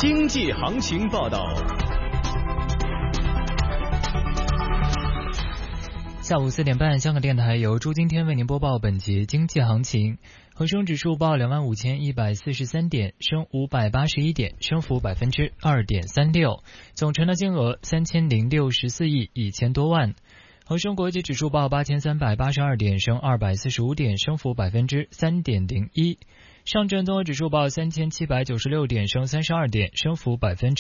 经济行情报道。 下午4点半，香港电台由朱金天为您播报本节经济行情。恒生指数报25,143点，升581点，升幅2.36%，总成交金额3064亿1000多万。恒生国际指数报8382点，升245点，升幅3.01%。上证综合指数报3796点，升32点，升幅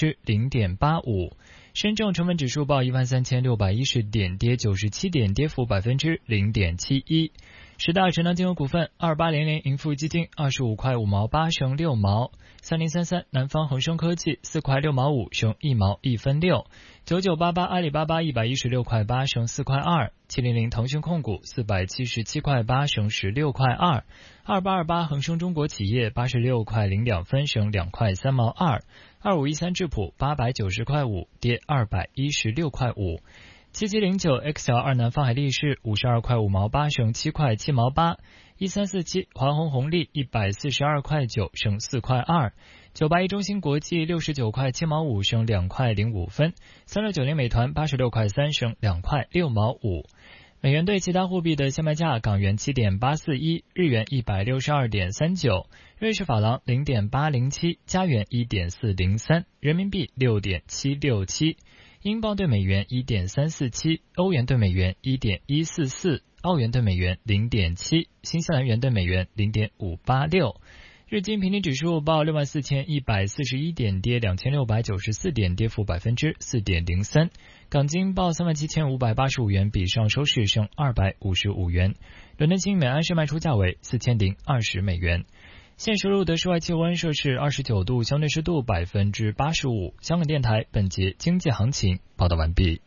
0.85%。深证成分指数报13610点，跌97点，跌幅0.71%。十大成交金额股份：2800盈富基金25块5毛8升6毛，3033南方恒生科技4块6毛5升1毛1分6，9988阿里巴巴116块8升4块2，700腾讯控股477块8升16块2，2828恒生中国企业86块02分升2块3毛2，2513智普890块5跌216块5。7709 XL2 南方海力士52块5毛8升7块7毛8，1347华虹红利142块9升4块2，981中芯国际69块7毛5升2块05分，3690美团86块3升2块6毛5。美元兑其他货币的现卖价：港元7.841，日元162.39，瑞士法郎0.807，加元1.403，人民币6.767。英镑对美元1.347，欧元对美元1.144，澳元对美元0.7，新西兰元对美元0.586。日经平均指数报64,141点，跌2694点，跌幅4.03%。港金报37,585元，比上周市升255元。伦敦金每安士卖出价为4020美元。现时录的室外气温摄氏29度，相对湿度85%。香港电台本节经济行情报道完毕。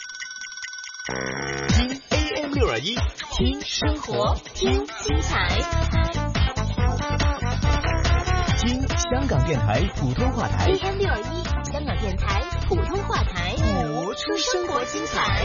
听 AM 621， 听生活，听精彩， 听香港电台普通话台 AM 621，香港电台普通话台， 活出生活精彩。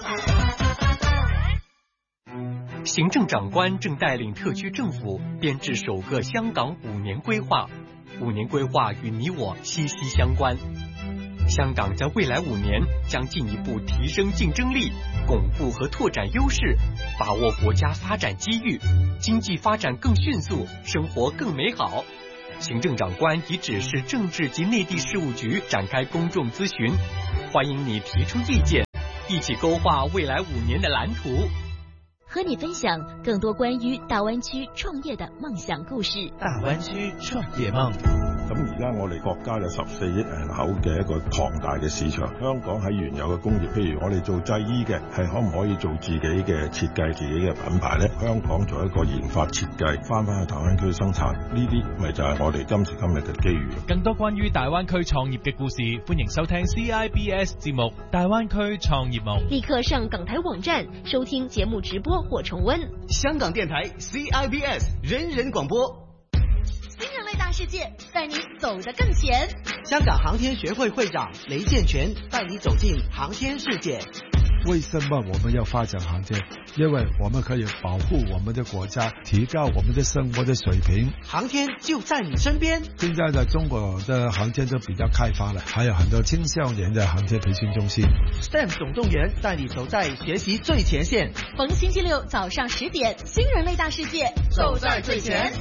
行政长官正带领特区政府编制首个香港5年规划，5年规划与你我息息相关。香港在未来5年将进一步提升竞争力，巩固和拓展优势，把握国家发展机遇，经济发展更迅速，生活更美好。行政长官已指示政治及内地事务局展开公众咨询，欢迎你提出意见，一起勾画未来5年的蓝图。 和你分享更多关於大灣區創業的夢想故事。 大灣區創業夢。 咁而家我哋國家有14億人口嘅一個龐大嘅市場，香港喺原有嘅工業，譬如我哋做製衣嘅，係可唔可以做自己嘅設計、自己嘅品牌呢？香港做一個研發設計，翻去大灣區生產，呢啲咪就係我哋今時今日嘅機遇。 更多關於大灣區創業嘅故事，歡迎收聽 CIBS 節目《大灣區創業夢》。 立刻上港台網站收聽節目直播或重溫。 香港電台 CIBS 人人廣播。 新人類大世界，帶你走得更前。 香港航天學會會長雷建全帶你走進航天世界。 為什麼我們要發展航天？因為我們可以保護我們的國家，提高我們的生活的水平。 航天就在你身邊。 現在的中國的航天都比較開發了，還有很多青少年的航天培訓中心。 STEM 總動員帶你走在學習最前線。 逢星期六早上10點，新人類大世界， 走在最前。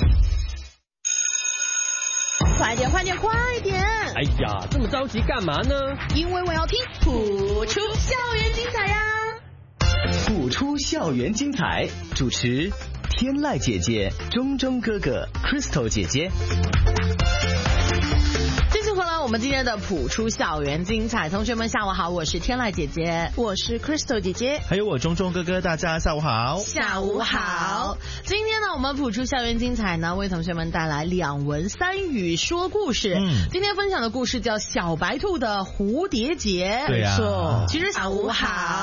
快點，快點，快點！ 哎呀，這麼着急幹嘛呢？ 因為我要聽普出校園精彩呀！ 普出校園精彩，主持天籟姐姐、中中哥哥、Crystal 姐姐。 繼續回來，我們今天的普出校園精彩，同學們下午好，我是天籟姐姐， 我是 Crystal 姐姐， 還有我中中哥哥，大家下午好。 下午好。今天呢，我們普出校園精彩呢，為同學們帶來2文3語說故事。今天分享的故事叫《小白兔的蝴蝶結》。 對啊。 其實下午好，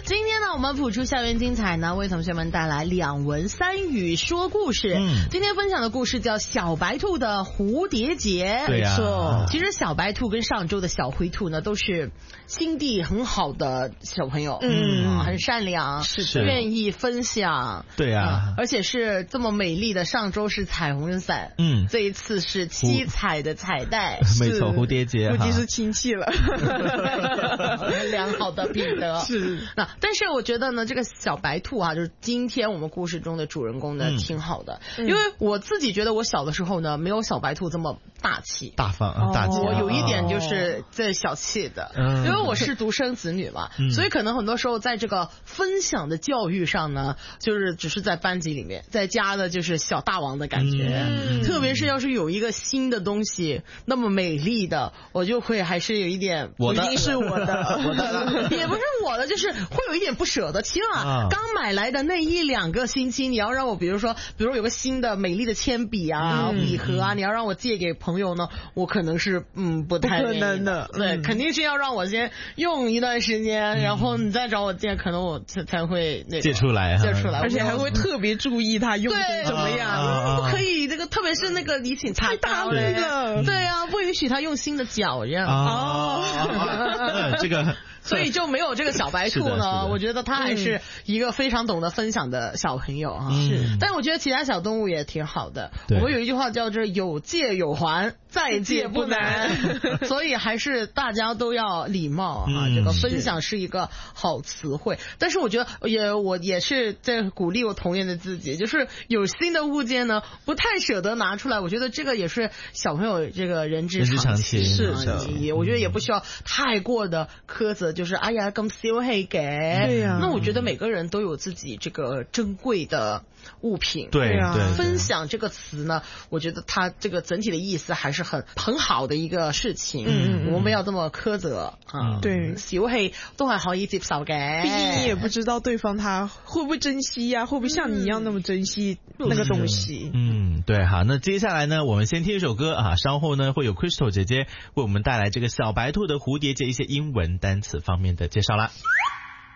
今天呢，我们普出校园精彩呢，为同学们带来2文3语说故事。今天分享的故事叫《小白兔的蝴蝶结》。 对呀、 其实小白兔跟上周的小灰兔呢，都是心地很好的小朋友，很善良，是愿意分享。 对呀、 而且是这么美丽的。上周是彩虹伞，这一次是七彩的彩带， 没错，蝴蝶结， 估计是亲戚了。 良好的品德是。 那但是我觉得呢，这个小白兔啊，就是今天我们故事中的主人公呢，挺好的。因为我自己觉得我小的时候呢，没有小白兔这么大气、 大方、大气。 我有一点就是在小气的，因为我是独生子女嘛，所以可能很多时候在这个分享的教育上呢，就是只是在班级里面，在家的就是小大王的感觉。特别是要是有一个新的东西那么美丽的，我就会还是有一点， 我的一定是我的，也不是我的，就是会有一点不舍得。起码刚买来的那1-2个星期，你要让我比如有个新的美丽的铅笔啊、笔盒啊，你要让我借给朋友呢，我可能是不太可能的。对，肯定是要让我先用一段时间，然后你再找我借，可能我才会借出来， 而且还会特别注意他用的怎么样， 不可以这个，特别是那个礼品太大了，对啊，不允许他用新的脚这样。 这个。 所以就没有这个小白兔呢，我觉得他还是一个非常懂得分享的小朋友啊。是，但我觉得其他小动物也挺好的。我们有一句话叫做有借有还，再借不难。所以还是大家都要礼貌啊，这个分享是一个好词汇。但是我觉得我也是在鼓励我童年的自己，就是有新的物件呢，不太舍得拿出来。我觉得这个也是小朋友这个人之常情，是，我觉得也不需要太过的苛责。就是哎呀咁小氣嘅，對呀。那我覺得每個人都有自己這個珍貴的物品， 對啊， 分享這個詞呢，我覺得它這個整體的意思還是很好的一個事情。我們沒有這麼苛責啊，對，小氣都係可以接受嘅。 畢竟你也不知道對方他會不會珍惜呀，會不會像你一樣那麼珍惜那個東西。 對，好，那接下來呢，我們先聽一首歌啊，稍後呢會有 Crystal 姐姐為我們帶來這個小白兔的蝴蝶結一些英文單詞方面的介紹啦。